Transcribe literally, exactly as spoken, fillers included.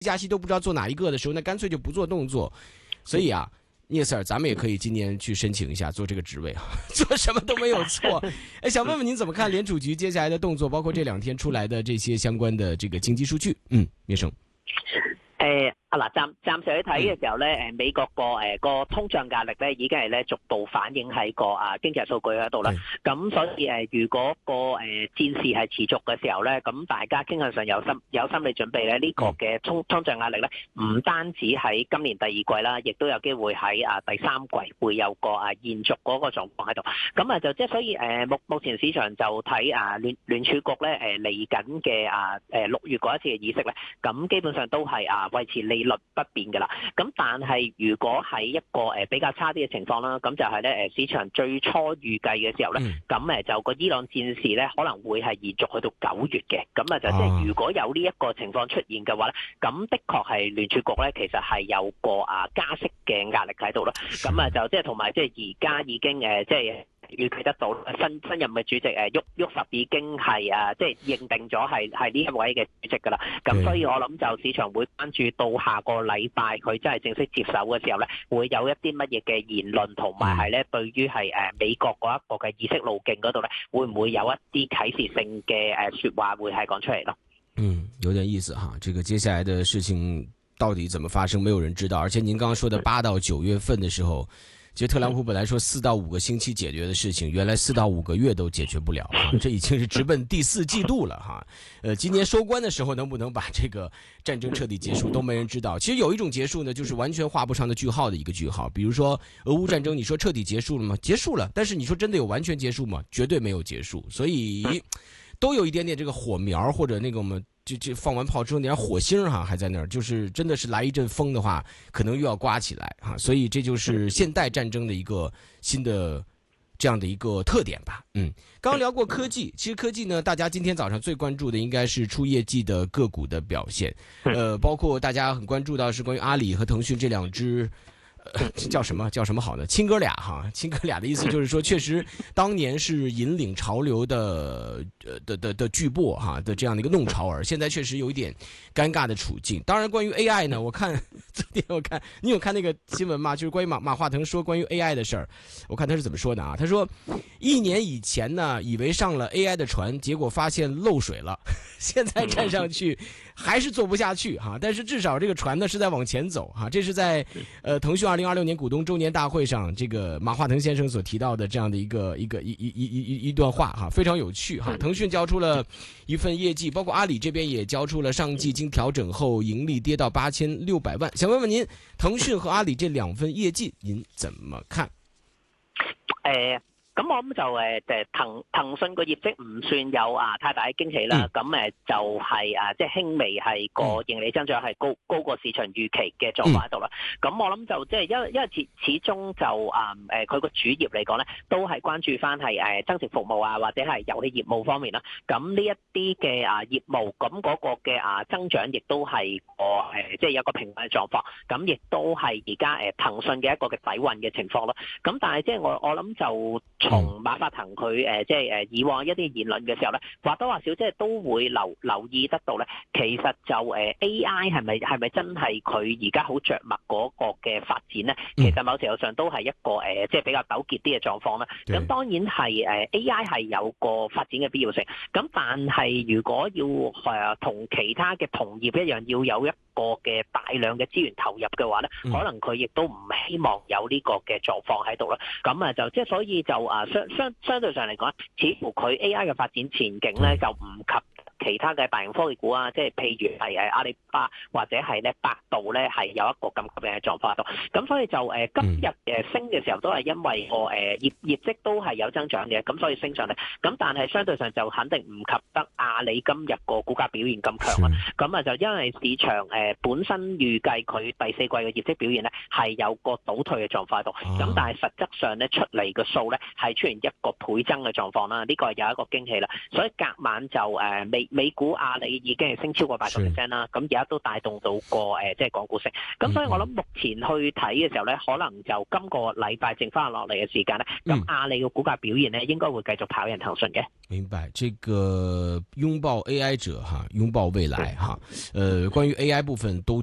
加息都不知道做哪一个的时候，那干脆就不做动作。所以啊，聂 Sir， 咱们也可以今年去申请一下做这个职位啊，做什么都没有错。哎，想问问您怎么看联储局接下来的動作，包括這兩天出來的這些相關的這個經濟數據？嗯，聂生。 誒啊嗱，暫暫時去睇嘅時候咧，誒美國個誒個通脹壓力咧已經係咧逐步反映喺個啊經濟數據嗰度啦。咁所以誒，如果個誒戰事係持續嘅時候咧，咁大家傾向上有心有心理準備咧，呢個嘅通通脹壓力咧，唔單止喺今年第二季啦，亦都有機會喺啊第三季會有個啊延續嗰個狀況喺度。咁啊就即係所以誒目目前市場就睇啊聯聯儲局咧誒嚟緊嘅啊誒六月嗰一次嘅議息咧，咁基本上都係啊維持利率不變嘅啦。咁但係如果喺一個誒比較差啲嘅情況啦，咁就係咧誒市場最初預計嘅時候咧，咁誒就個伊朗戰事咧可能會係延續去到九月嘅。咁啊就即係如果有呢一個情況出現嘅話咧，咁的確係聯儲局咧其實係有個啊加息嘅壓力喺度啦。咁啊就即係同埋即係而家已經誒即係預計得到新新任嘅主席誒沃沃什已經係啊即係認定咗係係呢一位嘅主席㗎啦。咁所以我諗就市場會關注到下個禮拜佢真係正式接手嘅時候咧，會有一啲乜嘢嘅言論同埋係咧對於係誒美國嗰一個嘅議息路徑嗰度咧，會唔會有一啲啟示性嘅誒説話會係講出嚟咯？ 嗯，有點意思哈。這個接下來的事情到底怎麼發生，沒有人知道。而且您剛剛說的八到九月份的時候，其實特朗普本來說四到五個星期解決的事情，原來四到五個月都解決不了哈，這已經是直奔第四季度了哈。呃，今年收官的時候能不能把這個戰爭徹底結束都沒人知道。其實有一種結束呢，就是完全畫不上的句號的一個句號。比如說俄烏戰爭，你說徹底結束了嗎？結束了，但是你說真的有完全結束嗎？絕對沒有結束。所以都有一點點這個火苗，或者那個我們就就放完炮之後那點火星哈還在那兒，就是真的是來一陣風的話，可能又要颳起來哈。所以這就是現代戰爭的一個新的這樣的一個特點吧。嗯，剛剛聊過科技，其實科技呢，大家今天早上最關注的應該是出業績的個股的表現，呃，包括大家很關注到是關於阿里和騰訊這兩隻。呃、叫什麼叫什麼好呢？親哥倆哈，親哥倆的意思就是說，確實當年是引領潮流的呃的的的巨擘哈的這樣的一個弄潮兒，現在確實有一點尷尬的處境。當然，關於 A I 呢，我看昨天我看你有看那個新聞嗎？就是關於馬馬化騰說關於 A I 的事兒，我看他是怎麼說的啊？他說一年以前呢，以為上了 A I 的船，結果發現漏水了，現在站上去還是做不下去哈。但是至少這個船呢是在往前走哈。這是在呃騰訊二零二六年股東周年大會上，這個馬化騰先生所提到的這樣的一個一個一一一一一段話哈，非常有趣哈。騰訊交出了一份業績，包括阿里這邊也交出了上季經調整後盈利跌到八千六百萬。想問問您，騰訊和阿里這兩份業績，您怎麼看？ 誒。咁我諗就誒誒騰騰訊個業績唔算有啊太大嘅驚喜啦，咁誒、嗯、就係、是、啊即係輕微係個盈利增長係高高過市場預期嘅狀況喺度啦。咁、嗯、我諗就即係因因為始始終就啊誒佢個主業嚟講咧，都係關注翻係誒增值服務啊或者係遊戲業務方面啦。咁呢一啲嘅啊業務，咁嗰個嘅啊增長亦都係個誒即係有個平穩嘅狀況。咁亦都係而家誒騰訊嘅一個嘅底蘊嘅情況咯。咁但係即係我我諗就。從馬化騰佢誒即係誒以往一啲言論嘅時候咧，或多或少即係都會留留意得到咧。其實就誒 A I 係咪係咪真係佢而家好着墨嗰個嘅發展咧？其實某程度上都係一個誒即係比較糾結啲嘅狀況啦。咁當然係誒 A I 係有個發展嘅必要性。咁但係如果要誒同其他嘅同業一樣，要有一個嘅大量嘅資源投入嘅話咧，可能佢亦都唔希望有呢個嘅狀況喺度啦。咁啊就即係所以就啊相相相對上嚟講，似乎佢 A I 嘅發展前景咧就唔及其他嘅大型科技股啊，即係譬如係誒阿里巴巴或者係咧百度咧係有一個咁吸引嘅狀況喺度。咁所以就誒今日誒升嘅時候都係因為個誒業業績都係有增長嘅，咁所以升上嚟。咁但係相對上就肯定唔及得阿里今日個股價表現咁強啦。咁啊就因為市場誒本身預計佢第四季嘅業績表現咧係有個倒退嘅狀況喺度。咁但係實質上咧出嚟嘅數咧係出現一個倍增嘅狀況啦。呢個係有一個驚喜啦。所以隔晚就誒未。 美股阿里已經係升超過八個 percent 啦，咁而家都帶動到個誒即係港股升。咁所以我諗目前去睇嘅時候咧，可能就今個禮拜剩翻落嚟嘅時間咧，咁阿里嘅股價表現咧應該會繼續跑贏騰訊嘅。 明白，這個擁抱 A I 者哈，擁抱未來哈，呃，關於 A I 部分都